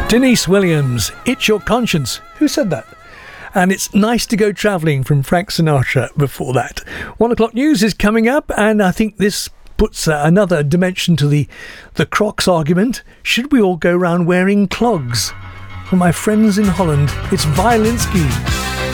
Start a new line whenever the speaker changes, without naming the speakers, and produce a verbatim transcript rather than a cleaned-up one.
Denise Williams, It's Your Conscience. Who said that? And It's Nice to Go Travelling from Frank Sinatra before that. One o'clock news is coming up, and I think this puts uh, another dimension to the, the Crocs argument. Should we all go round wearing clogs? For my friends in Holland, it's Violinski.